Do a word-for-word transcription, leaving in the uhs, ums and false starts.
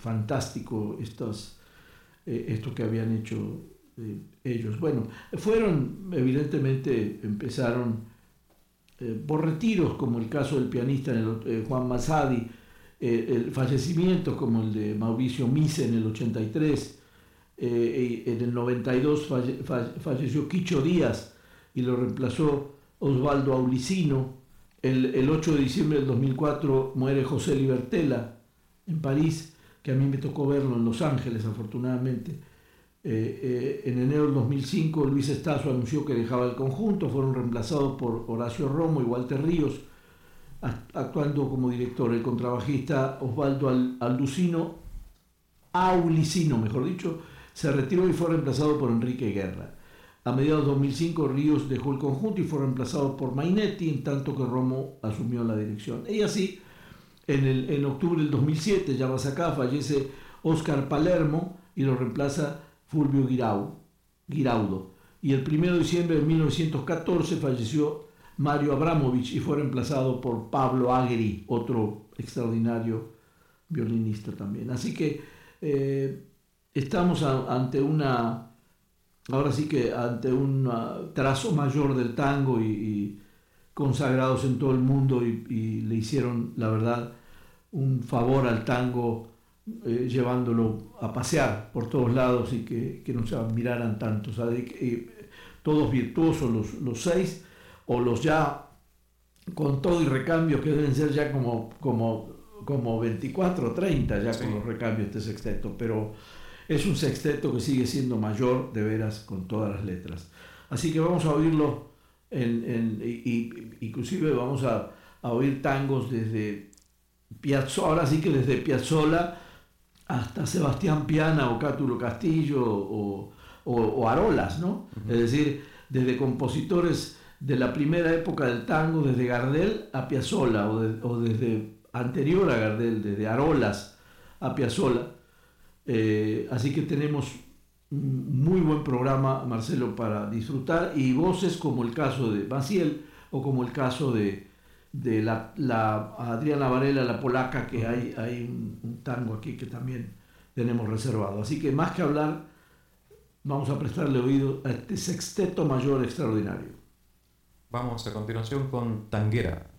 fantástico estos, eh, esto que habían hecho eh, ellos. Bueno, fueron, evidentemente, empezaron eh, por retiros, como el caso del pianista en el, eh, Juan Massadi, eh, el fallecimientos como el de Mauricio Mise en el ochenta y tres, eh, en el noventa y dos falle, falle, falleció Quicho Díaz y lo reemplazó Osvaldo Aulicino. El, el ocho de diciembre del dos mil cuatro muere José Libertela en París, que a mí me tocó verlo en Los Ángeles, afortunadamente. Eh, eh, en enero del dos mil cinco Luis Estazo anunció que dejaba el conjunto, fueron reemplazados por Horacio Romo y Walter Ríos, actuando como director. El contrabajista Osvaldo Alducino, Aulicino, mejor dicho, se retiró y fue reemplazado por Enrique Guerra. A mediados de dos mil cinco Ríos dejó el conjunto y fue reemplazado por Mainetti, en tanto que Romo asumió la dirección. Y así, en, el, en octubre del dos mil siete, ya vas acá, fallece Óscar Palermo y lo reemplaza Fulvio Guirao, Guiraudo. Y el primero de diciembre de mil novecientos catorce falleció Mario Abramovich y fue reemplazado por Pablo Agri, otro extraordinario violinista también. Así que eh, estamos a, ante una... Ahora sí que ante un trazo mayor del tango y, y consagrados en todo el mundo y, y le hicieron, la verdad, un favor al tango eh, llevándolo a pasear por todos lados y que, que no se admiraran tanto. O sea, de, eh, todos virtuosos los, los seis, o los ya con todo y recambios que deben ser ya como, como, como veinticuatro o treinta ya sí, con los recambios de este sexteto, pero es un sexteto que sigue siendo mayor de veras con todas las letras. Así que vamos a oírlo, en, en, y, y, inclusive vamos a, a oír tangos desde Piazzolla, ahora sí que desde Piazzolla hasta Sebastián Piana o Cátulo Castillo o, o, o Arolas, ¿no? Uh-huh. Es decir, desde compositores de la primera época del tango, desde Gardel a Piazzolla, o, de, o desde anterior a Gardel, desde Arolas a Piazzolla. Eh, así que tenemos un muy buen programa, Marcelo, para disfrutar, y voces como el caso de Maciel o como el caso de, de la, la Adriana Varela, la polaca, que hay, hay un, un tango aquí que también tenemos reservado. Así que más que hablar, vamos a prestarle oído a este sexteto mayor extraordinario. Vamos a continuación con Tanguera.